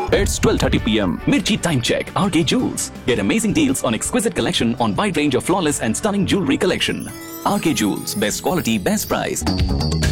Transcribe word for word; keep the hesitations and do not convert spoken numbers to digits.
It's twelve thirty p m Mirchi time check. R K Jewels. Get amazing deals on exquisite collection on wide range of flawless and stunning jewelry collection. R K Jewels. Best quality, best price.